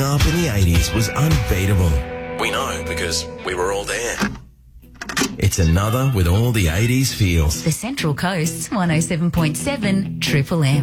up in the 80s was unbeatable. We know because we were all there. It's another with all the 80s feels. The Central Coast's 107.7 Triple M.